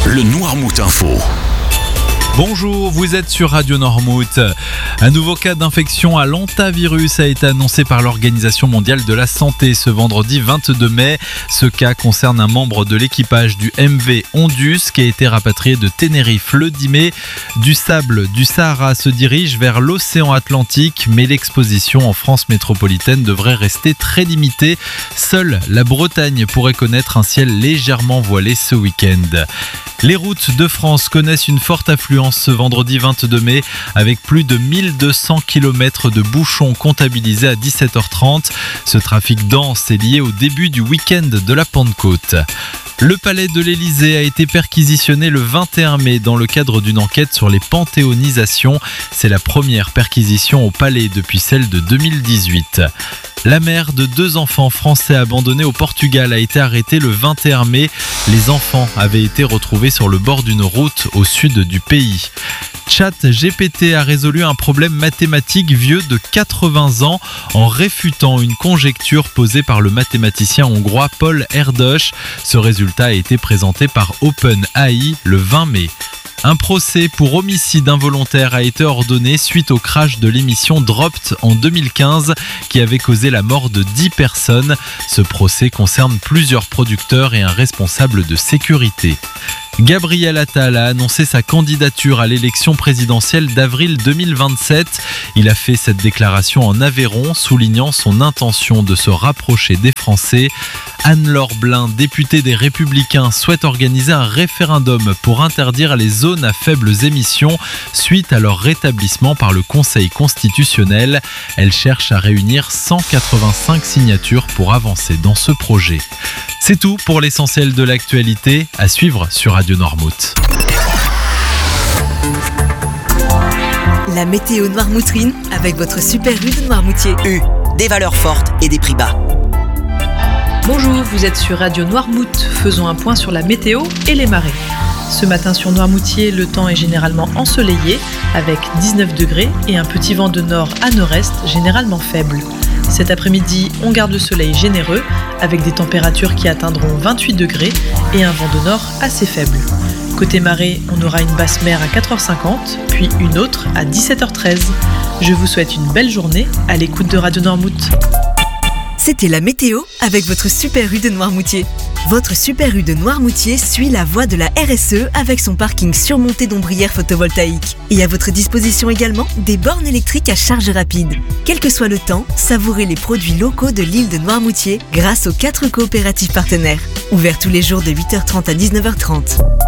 le Noirmout Info. Bonjour, vous êtes sur Radio Noirmout. Un nouveau cas d'infection à l'hantavirus a été annoncé par l'Organisation mondiale de la santé ce vendredi 22 mai. Ce cas concerne un membre de l'équipage du MV Ondus qui a été rapatrié de Tenerife le 10 mai. Du sable du Sahara se dirige vers l'océan Atlantique, mais l'exposition en France métropolitaine devrait rester très limitée. Seule la Bretagne pourrait connaître un ciel légèrement voilé ce week-end. Les routes de France connaissent une forte affluence ce vendredi 22 mai avec plus de 1200 km de bouchons comptabilisés à 17h30. Ce trafic dense est lié au début du week-end de la Pentecôte. Le palais de l'Élysée a été perquisitionné le 21 mai dans le cadre d'une enquête sur les panthéonisations. C'est la première perquisition au palais depuis celle de 2018. La mère de 2 enfants français abandonnés au Portugal a été arrêtée le 21 mai. Les enfants avaient été retrouvés sur le bord d'une route au sud du pays. ChatGPT a résolu un problème mathématique vieux de 80 ans en réfutant une conjecture posée par le mathématicien hongrois Paul Erdős. Ce résultat a été présenté par OpenAI le 20 mai. Un procès pour homicide involontaire a été ordonné suite au crash de l'émission Dropped en 2015 qui avait causé la mort de 10 personnes. Ce procès concerne plusieurs producteurs et un responsable de sécurité. Gabriel Attal a annoncé sa candidature à l'élection présidentielle d'avril 2027. Il a fait cette déclaration en Aveyron, soulignant son intention de se rapprocher des Français. Anne-Laure Blin, députée des Républicains, souhaite organiser un référendum pour interdire les zones à faibles émissions suite à leur rétablissement par le Conseil constitutionnel. Elle cherche à réunir 185 signatures pour avancer dans ce projet. C'est tout pour l'essentiel de l'actualité, à suivre sur Radio Noirmout. La météo noirmoutrine avec votre super U de Noirmoutier. U, des valeurs fortes et des prix bas. Bonjour, vous êtes sur Radio Noirmout. Faisons un point sur la météo et les marées. Ce matin sur Noirmoutier, le temps est généralement ensoleillé avec 19 degrés et un petit vent de nord à nord-est généralement faible. Cet après-midi, on garde le soleil généreux avec des températures qui atteindront 28 degrés et un vent de nord assez faible. Côté marée, on aura une basse mer à 4h50, puis une autre à 17h13. Je vous souhaite une belle journée à l'écoute de Radio Noirmout. C'était la météo avec votre super U de Noirmoutier. Votre super U de Noirmoutier suit la voie de la RSE avec son parking surmonté d'ombrières photovoltaïques. Et à votre disposition également des bornes électriques à charge rapide. Quel que soit le temps, savourez les produits locaux de l'île de Noirmoutier grâce aux 4 coopératives partenaires. Ouverts tous les jours de 8h30 à 19h30.